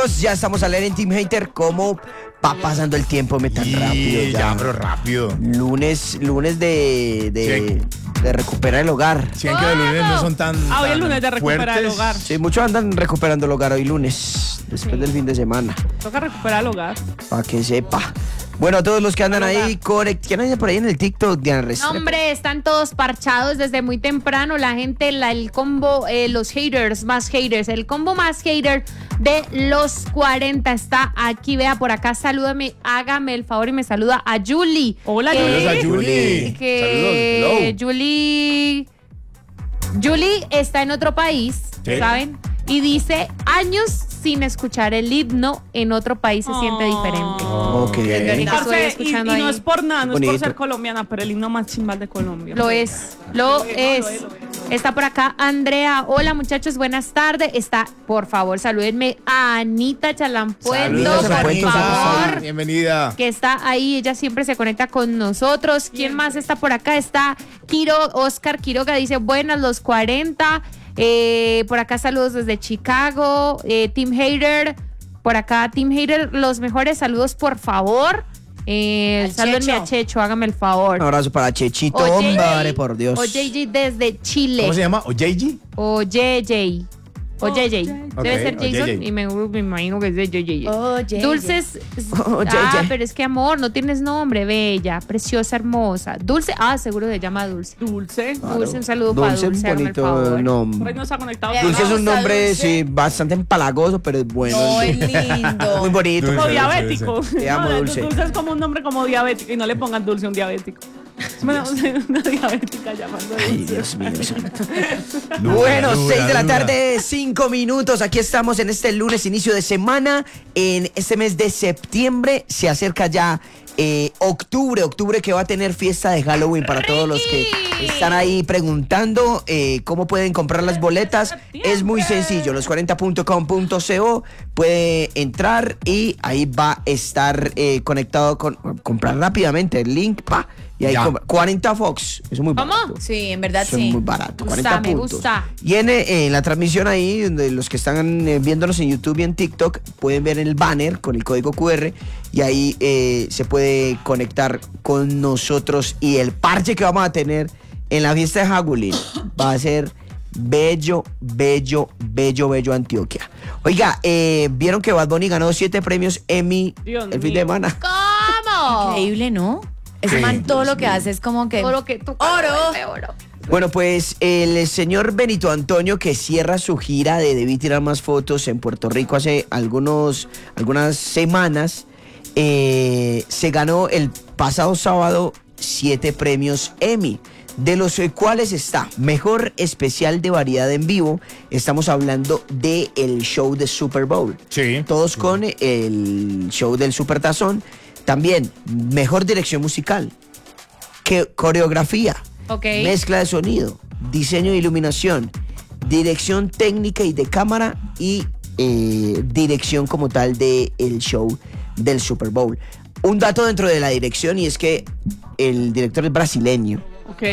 amigos, ya estamos al aire en Team Hater. ¿Cómo va pasando el tiempo? Tan rápido ya, pero rápido. Lunes de recuperar el hogar. Sí, que los lunes no son tan hoy el lunes de recuperar fuertes. el hogar. Sí, muchos andan recuperando el hogar hoy lunes, después del fin de semana. Toca recuperar el hogar. Para que sepa. Bueno, a todos los que andan ahí, ¿quién anda por ahí en el TikTok, Diana Restrepo? Hombre, están todos parchados desde muy temprano. La gente, el combo, los haters, más haters. El combo más hater de los 40 está aquí. Vea, por acá, salúdame, hágame el favor y me saluda a Julie. Hola, Saludos a Julie. Que Julie está en otro país, Sí. ¿saben? Y dice, años sin escuchar el himno en otro país se siente diferente. Ok. Ahorita estoy Parce, y escuchando no ahí. es por nada, no es Bonito. por ser colombiana, pero el himno más chimbal de Colombia. Lo es. Está por acá Andrea. Hola, muchachos, buenas tardes. Está, por favor, salúdenme a Anita Chalampuento, Saludos, por Anita. favor. Bienvenida. Que está ahí, ella siempre se conecta con nosotros. ¿Quién más está por acá? Está Oscar Quiroga, dice, buenas los 40. Por acá saludos desde Chicago. Team Hater, por acá Team Hater, los mejores saludos, por favor. Salúdenme a Checho, hágame el favor. Un abrazo para Chechito, O JJ, hombre, por Dios. O JJ desde Chile. ¿Cómo se llama? ¿OJG? O JJ. O JJ. Ok, Debe ser o Jason JJ. y me imagino que es de JJ. JJ. Dulces. Oh, JJ. Pero es que amor, no tienes nombre, bella, preciosa, hermosa. Dulce, seguro se llama Dulce. Dulce. Dulce, un saludo para Dulce es Dulce, un hágame el bonito favor. Por ahí nombre. no está conectado. Dulce es un Vamos a nombre, Dulce. sí, bastante empalagoso, pero es bueno. Muy lindo. Muy bonito. Como Dulce, diabético. dulce, Te amo, No, Dulce. Dulce es como un nombre como diabético y no le pongan Dulce a un diabético. Bueno, una diabética llamando Ay, Dulce. Dios mío santo. Bueno, 6 de la tarde, 5 minutos. Aquí estamos en este lunes, inicio de semana. En este mes de septiembre se acerca ya octubre que va a tener fiesta de Halloween para todos los que están ahí preguntando cómo pueden comprar las boletas. Es muy sencillo, los40.com.co puede entrar y ahí va a estar conectado con comprar rápidamente el link, y ahí Ya. 40 Fox, eso es muy ¿Cómo? barato. Sí, en verdad Eso es sí. muy barato, Me 40 gusta, me puntos. gusta. Y en la transmisión ahí, donde los que están viéndonos en YouTube y en TikTok, pueden ver el banner con el código QR y ahí se puede conectar con nosotros. Y el parche que vamos a tener en la fiesta de Halloween va a ser bello Antioquia. Oiga, ¿vieron que Bad Bunny ganó 7 premios Emmy Dios el fin mío. de semana? ¿Cómo? Increíble, ¿no? Ese Sí, man todo lo que hace es como que... Todo lo que tú ¡Oro! Bueno, pues el señor Benito Antonio, que cierra su gira de Debí Tirar Más Fotos en Puerto Rico hace algunas semanas, se ganó el pasado sábado 7 premios Emmy, de los cuales está Mejor Especial de Variedad en Vivo. Estamos hablando del show de Super Bowl. Sí. Todos con el show del Supertazón. También Mejor Dirección Musical, Coreografía, Ok. Mezcla de sonido, diseño de iluminación, dirección técnica y de cámara y dirección como tal del show del Super Bowl. Un dato dentro de la dirección, y es que el director es brasileño. Ok.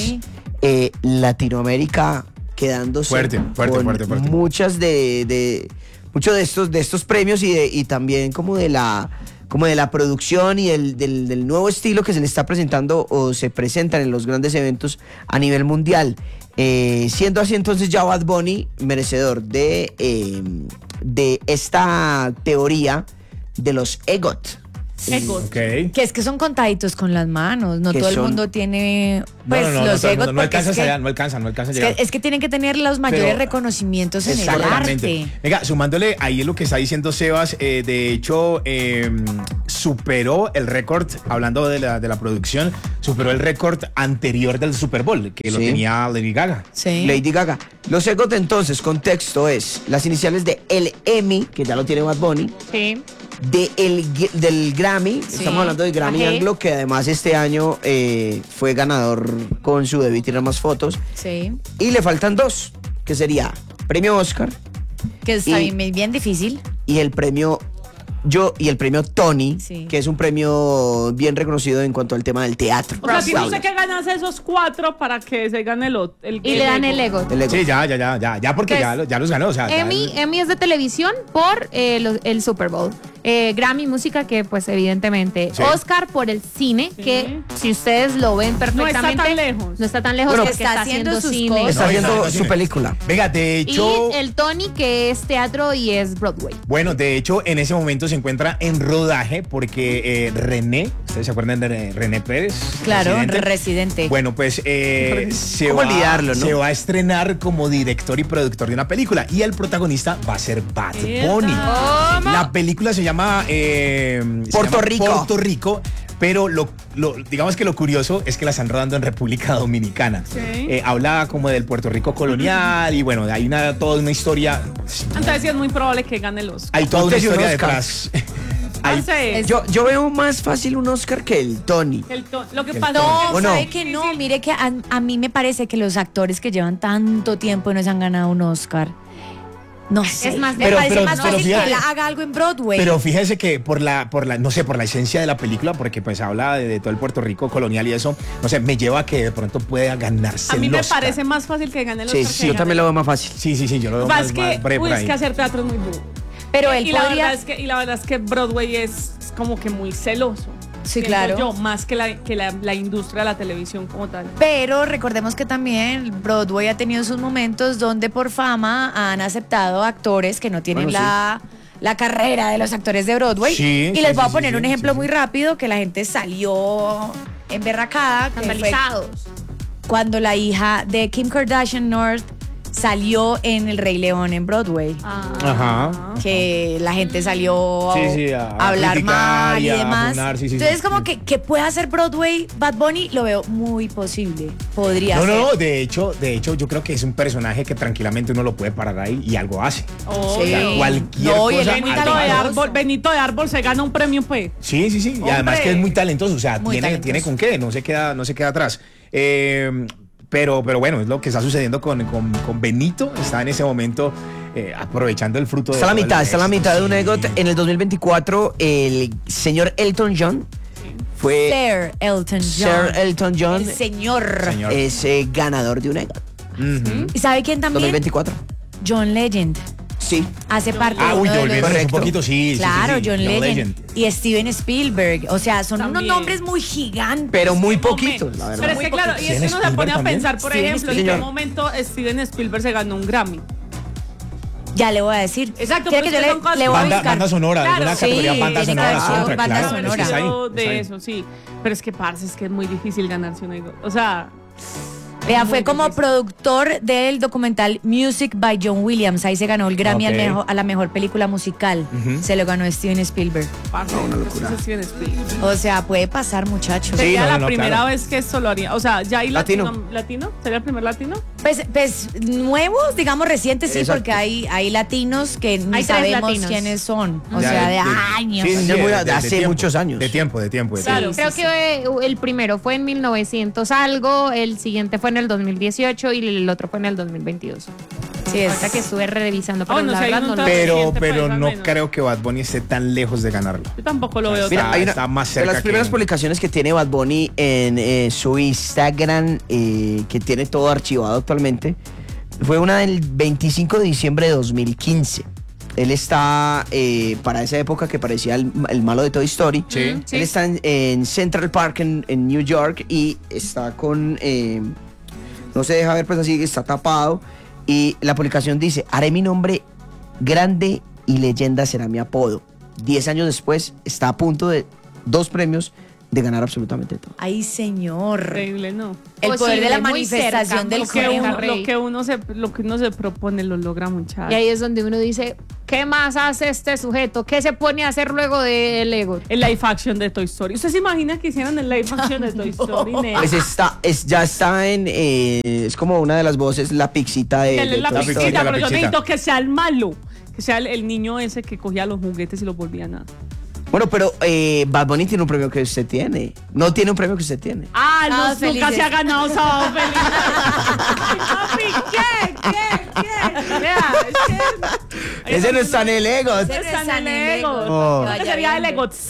Latinoamérica quedándose Fuerte. con muchos de estos premios y también como de la producción y del nuevo estilo que se le está presentando o se presentan en los grandes eventos a nivel mundial. Siendo así entonces ya Bad Bunny merecedor de esta teoría de los EGOT. EGOT. Ok. Que es que son contaditos con las manos, no Que todo el son- mundo tiene pues no, los todo el egos mundo, no porque alcanzas es que, allá, no alcanzan a es llegar. que, es que tienen que tener los mayores Pero- reconocimientos en el Exactamente. arte. Venga, sumándole ahí lo que está diciendo Sebas, de hecho, superó el récord, hablando de la producción, superó el récord anterior del Super Bowl, que lo Sí. tenía Lady Gaga. Sí. Lady Gaga. Los EGOT entonces, contexto es las iniciales de el Emmy, que ya lo tiene Bad Bunny, Sí. del Grammy, Sí. estamos hablando del Grammy Ajé. Anglo, que además este año fue ganador con su Debí Tirar Más Fotos, Sí. y le faltan 2, que sería premio Oscar Que está Y- bien difícil. y el premio y el premio Tony, Sí. que es un premio bien reconocido en cuanto al tema del teatro. O sea, tiene usted que ganarse esos 4 para que se gane Y le dan el EGOT. El EGOT. Sí, ya, porque Entonces, ya los ganó. O sea, ya- Emmy es de televisión por el Super Bowl. Grammy música, que pues evidentemente. Sí. Oscar por el cine, Sí. que si ustedes lo ven perfectamente. tan lejos. No está tan lejos Bueno, porque está haciendo sus cine. cosas. Está No, haciendo está su cine. película. Venga, de hecho. Y el Tony, que es teatro y es Broadway. Bueno, de hecho, en ese momento se encuentra en rodaje porque René, ¿ustedes se acuerdan de René Pérez? Claro, Residente. Residente. Bueno, pues se ¿Cómo va, olvidarlo, no? se va a estrenar como director y productor de una película y el protagonista va a ser Bad Bunny. La película se llama Puerto Rico. Puerto Rico, pero digamos que lo curioso es que la están rodando en República Dominicana. Sí. Habla como del Puerto Rico colonial y bueno, hay toda una historia. Entonces sí es muy probable que gane los. Hay toda una Ponte un historia Oscar. detrás. Hay- Entonces, Yo veo más fácil un Oscar que el Tony. lo que El pasa No, ¿O no? ¿sabe que no? Mire que a mí me parece que los actores que llevan tanto tiempo y no se han ganado un Oscar, no sé, Es más, me pero- parece pero- más pero fácil fíjate- que él haga algo en Broadway. Pero fíjese que por la, no sé, por la esencia de la película, porque pues habla de todo el Puerto Rico colonial y eso, no sé, me lleva a que de pronto pueda ganarse a mí el me Oscar. parece más fácil que gane los Sí, Oscar sí, que yo gane también lo veo más fácil. Sí, yo lo veo Lo que pasa más, es más que, breve por es ahí. que hacer teatro es muy duro. Pero él y la podría... verdad es que Broadway es como que muy celoso. Sí, Siento claro. Yo, más que la industria de la televisión como tal. Pero recordemos que también Broadway ha tenido sus momentos donde por fama han aceptado actores que no tienen Bueno, la carrera de los actores de Broadway. Sí, y sí, les voy a sí, poner sí, un sí, ejemplo sí. muy rápido que la gente salió emberracada. Que fue Escandalizados. cuando la hija de Kim Kardashian North salió en El Rey León en Broadway. Ajá. Que la gente salió Sí, a a hablar criticar mal y y a demás. funar, sí, Entonces, sí. como que pueda hacer Broadway Bad Bunny, lo veo muy posible. Podría ser. No, de hecho, yo creo que es un personaje que tranquilamente uno lo puede parar ahí y algo hace. Oh, Sí. claro. Cualquier No, y él cosa. es muy algo talentoso. hace. Benito de Árbol se gana un premio, pues. Sí. Y Hombre. además que es muy talentoso, o sea, Muy tiene talentoso. con qué, no se queda atrás. Pero bueno, es lo que está sucediendo con Benito. Está en ese momento aprovechando el fruto Está a la todo el mitad, está a la éxito. mitad de un Sí. EGOT. En el 2024, el señor Elton John fue... Sir Elton John. Sir Elton John El señor. Señor. es ganador de un EGOT. Ujú. ¿Y sabe quién también? 2024. John Legend. Sí. Hace parte Ah, de uy, uno te de olvidé los... un Correcto. poquito, sí. Claro, sí, John Legend. Y Steven Spielberg. O sea, son unos También. nombres muy gigantes. Pero muy ¿En qué poquitos, momento? la Pero verdad. es que claro, y es que ¿Steven uno se pone Spielberg a también? pensar, por Steven ejemplo, en qué Spielberg. momento Steven Spielberg se ganó un Grammy. Ya le voy a decir. Exacto, ¿Quiere pero que es que yo son cosas- le voy a Banda, buscar? banda sonora, Claro, alguna sí, categoría banda tiene sonora, que haber soundtrack, banda claro, sonora. es que está ahí, De está ahí. eso, sí. Pero es que, parce, es que es muy difícil ganarse un ego. O sea, Vea, muy fue como difícil. productor del documental Music by John Williams. Ahí se ganó el Grammy Ok. a la mejor película musical. Ujú. Se lo ganó Steven Spielberg. parce, una eso locura. es Steven Spielberg. O sea, puede pasar, muchachos. Sí, Sería no, la primera claro. vez que esto lo haría. O sea, ya hay Latino. latino. ¿Sería el primer latino? Pues nuevos, digamos recientes, sí, Exacto. porque hay latinos que ni Hay tres sabemos latinos. quiénes son. O Ya, sea, de años. sí, Ya muy de hace tiempo, muchos años. De tiempo. Claro. Creo que el primero fue en 1900 algo, el siguiente fue en el 2018 y el otro fue en el 2022. Sí, es. Ahorita que estuve revisando, pero bueno, la si hay verdad un no lo trato- sé. Siguiente Pero país al no menos. creo que Bad Bunny esté tan lejos de ganarlo. Yo tampoco lo veo. Mira, tan- hay una- está más de cerca las primeras que- publicaciones que tiene Bad Bunny en su Instagram, que tiene todo archivado actualmente, fue una del 25 de diciembre de 2015. Él está, para esa época que parecía el malo de Toy Story, Sí. él está en Central Park en New York y está con, no se deja ver pues así, está tapado y la publicación dice, haré mi nombre grande y leyenda será mi apodo. 10 años después está a punto de 2 premios de ganar absolutamente todo. Ay, señor. Increíble, ¿no? El poder de la Posible, muy cerca, manifestación del Lo que, Conejo uno, Rey. lo que uno se propone lo logra, muchachos. Y ahí es donde uno dice, ¿qué más hace este sujeto? ¿Qué se pone a hacer luego del ego? El live action de Toy Story. ¿Usted se imagina que hicieran el live action de Toy Story? nena? Pues ya está en, es como una de las voces, la pixita de, Que él de es la Toy pixita, Story. pixita, la pero yo pixita. necesito que sea el malo. Que sea el niño ese que cogía los juguetes y los volvía nada. Bueno, pero Bad Bunny tiene un premio que usted tiene. No tiene un premio que usted tiene. Ah, Sábados no, nunca felices. se ha ganado Sábado Feliz. Papi, ¿qué? Vea, es que Ese no está en el Egos. Ese Está Está en en el el Ego. Oh. Vaya Sería el viendo. Egots.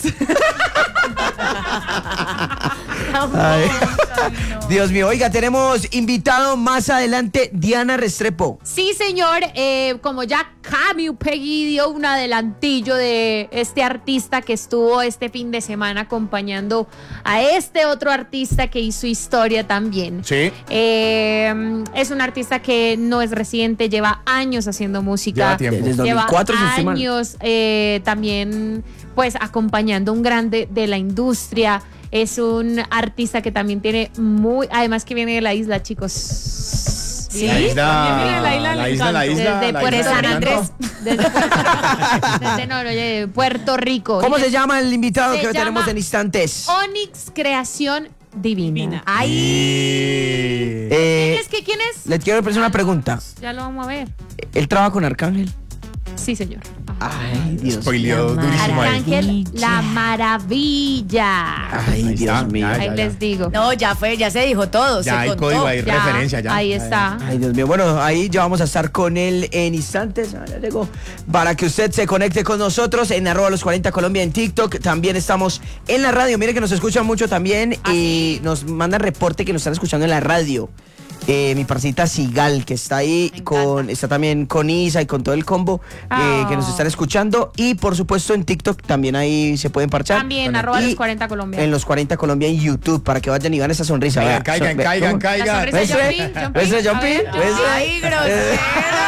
Ay. Dios mío, oiga, tenemos invitado más adelante Diana Restrepo. Sí, señor, como ya Camille Peggy dio un adelantillo de este artista que estuvo este fin de semana acompañando a este otro artista que hizo historia también. Sí. Es un artista que no es reciente, lleva años haciendo música. Lleva tiempo. Desde Lleva 2004, si no estoy mal. años también pues acompañando a un grande de la industria. Es un artista que también tiene además que viene de la isla, chicos. Sí, La isla, también viene de la isla del la isla, la encanto. isla. Desde la Puerto isla San del Andrés. encanto. desde Puerto Rico. ¿Cómo se llama el invitado Se que tenemos llama en instantes? Onyx Creación Divina. Divina. Ay, ¿Quién es? Les quiero hacer una pregunta. Ya lo vamos a ver. ¿Él trabaja con Arcángel? Sí, señor. Ay, Dios. Spoileó La durísimo ahí. Arcángel, la maravilla. Ay, Ahí Dios está, mío. ya, Ahí les digo. no, ya se dijo todo. Ya se hay contó. código, hay Ya, referencia ya. Ahí está. Ay, Dios mío. Bueno, ahí ya vamos a estar con él en instantes. Ah, ya llegó. Para que usted se conecte con nosotros en @los40 Colombia en TikTok. También estamos en la radio. Mire que nos escuchan mucho también y nos mandan reporte que nos están escuchando en la radio. Mi parcita Sigal, que está ahí, está también con Isa y con todo el combo que nos están escuchando. Y por supuesto en TikTok también ahí se pueden parchar. También, Y @los 40 Colombia. En los 40 Colombia en YouTube, para que vayan y vean esa sonrisa. Caigan, Vea, caigan, ve- caigan, ¿cómo? caigan. La sonrisa ¿Ves, de Jumpy, ¿Ves, Jumpy? Jumpy? A ver, ¿Ves? Ay, grosero.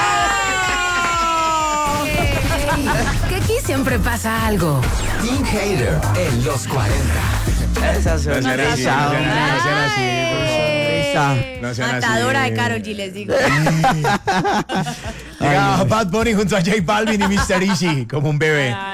Que aquí siempre pasa algo. Team Hater en los 40. Esa No sean así, no sonrisa. sean hombre. así, no sean así. Sonrisa. No sean así. Matadora de Karol G, les digo. Llega Bad Bunny junto a J Balvin y Mr. Easy como un bebé.